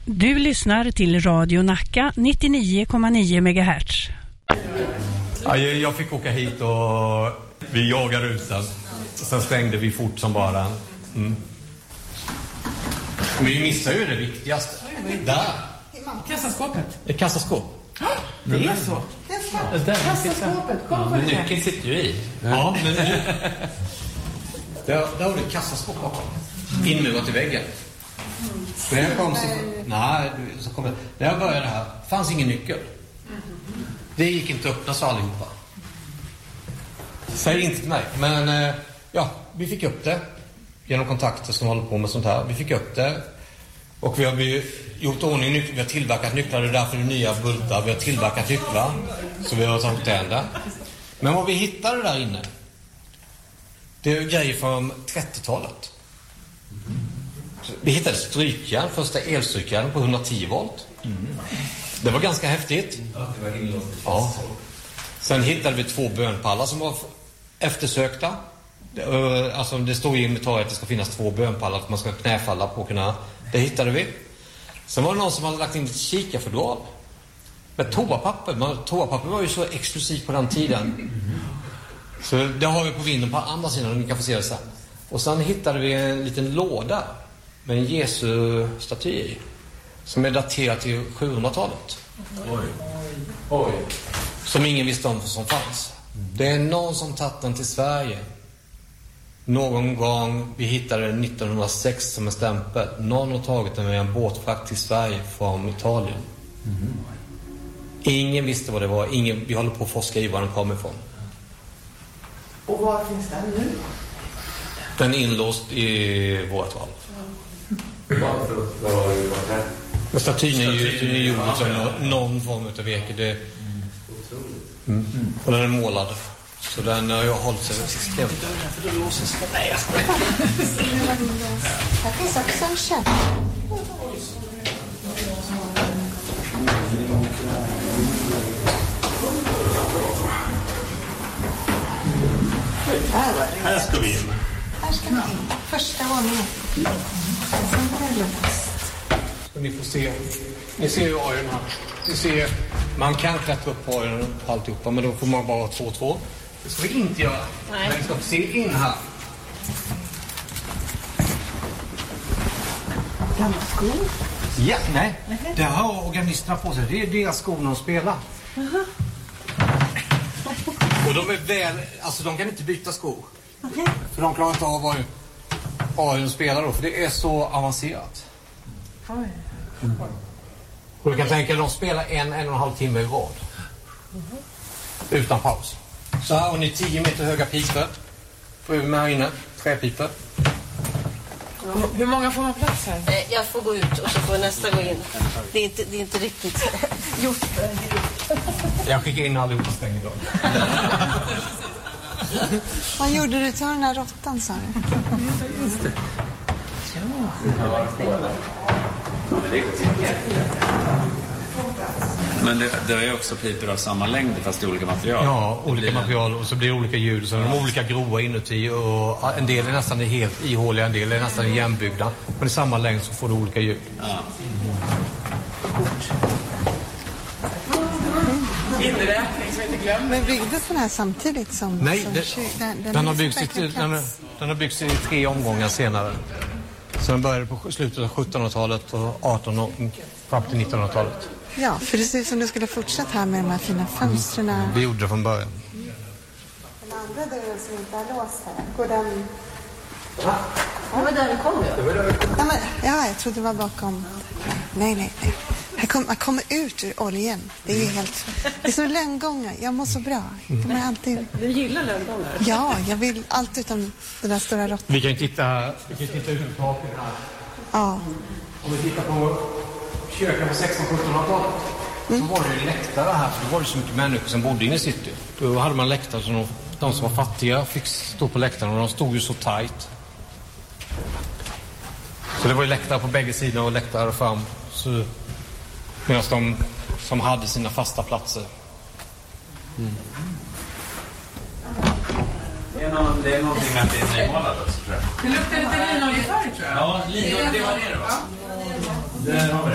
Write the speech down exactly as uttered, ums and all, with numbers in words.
Du lyssnar till Radio Nacka nittionio komma nio megahertz. Ja, jag fick åka hit och vi jagade rutan. Sen stängde vi fort som bara. Mm. Men vi missar ju det viktigaste. Där. Kassaskåpet. Ett kassaskåp. Det är så. Det är så. Kassaskåpet. Kom Men nyckeln sitter ju i. Ja, men nu. Där, där har du ett kassaskåp bakom. Inmurat i väggen. När jag kom så, nej, så kom jag, när jag började här fanns ingen nyckel. Det gick inte att öppna så allihopa. Säg inte till mig. Men ja, vi fick upp det genom kontakter som håller på med sånt här. Vi fick upp det. Och vi har vi gjort ordning nycklar. Vi har tillverkat nycklar. Det är därför det är nya bultar. Vi har tillverkat nycklar. Så vi har tagit den där. Men vad vi hittade där inne, det är grejer från trettiotalet. Vi hittade strykjärn, första elstrykjärn på hundratio volt. Mm. Det var ganska häftigt. Ja. Sen hittade vi två bönpallar som var eftersökta. Alltså det står i inventariet att det ska finnas två bönpallar att man ska knäfalla på kunna. Det hittade vi. Sen var det någon som hade lagt in ett kikarfodral med toapapper. Men toapapper var ju så exklusivt på den tiden. Så det har vi på vinden på andra sidan och ni kan få se det sen. Och sen hittade vi en liten låda med en Jesu-staty i, som är daterad till sjuhundratalet. Oj. Oj. Som ingen visste om som fanns. Det är någon som tagit den till Sverige. Någon gång, vi hittade den nittonhundrasex som en stämpel. Någon har tagit den med en båtfrakt till Sverige från Italien. Mm. Ingen visste vad det var. Ingen, vi håller på att forska i var den kommer ifrån. Och var finns den nu? Den är inlåst i vårt val. Varför? Vad har du varit här? Men statyn är ju gjord som någon form av veke. Det... Mm. Mm. Och den är målad. Så den har jag hållit sig extremt. För då låses det. Nej, jag skojar. Här finns också en köp. Här ska vi in. Här ska vi in. Första våningen. Sen var det låst. Så ni får se. Ni ser ju öronen här. Ni ser, man kan klättra upp på öronen på alltihopa, men då får man bara två två. Det ska vi inte göra. Nej. Men vi ska se in här. Gamla skor. Ja, nej. nej. Det har organisterna på sig. Det är deras skor de spelar. Uh-huh. Och de är väl, alltså de kan inte byta skor. Okay. För de klarar inte av vad de spelar då, för det är så avancerat. Oj. Mm. Och du kan tänka att de spelar en, en och en halv timme i rad. Mm. Utan paus. Så här har ni tio meter höga pipor. Får vi med här inne, träpipor. Hur många får man plats här? Jag får gå ut och så får nästa gå in. Det är inte, det är inte riktigt gjort. Jag skickar in allihopa stäng idag. Vad gjorde du till den här råttan, sa du? Just det. Men det, det är också pipor av samma längd fast i olika material. Ja, olika material och så blir det olika ljud. Så de är olika grova inuti och en del är nästan helt ihåliga, en del är nästan igenbyggda. Men i samma längd så får du olika ljud. Ja. Inräkning som inte glömmer. Men byggdes den här samtidigt som... Nej, som det, kyr, den, den, den, har byggts i, den, den har byggts i tre omgångar senare. Så den började på slutet av sjuttonhundratalet och artonhundratalet fram till nittonhundratalet. Ja, för det ser ut som du skulle fortsätta här med de här fina fönstren. Mm. Vi gjorde det från början. Den andra dörren som inte har låst här, går den... Ja. Det var där vi kom ju. Ja, men, ja, jag trodde det var bakom. Nej, nej, nej. Här kom, man kommer ut ur oljan. Det är ju helt... Det är som lönngångar. Jag mår så bra. Jag kommer alltid... Du gillar lönngångar? Ja, jag vill allt utom den där stora råttan. Vi kan ju titta, vi kan titta ut på taket här. Ja. Om vi tittar på kyrkan på sextonhundra-sjuttonhundratalet mm. så var det ju läktare här. För det var ju så mycket människor som bodde inne i city. Då hade man läktare så de, de som var fattiga fick stå på läktaren och de stod ju så tajt. Så det var ju läktare på bägge sidor och läktare fram. Så, medan de som hade sina fasta platser. Mm. Det är, någon, det är någonting med att det är nymålat också, tror jag. Det luktar lite linoljefärg, tror jag. Ja, linoljefärg, det var det, va? Det har vi.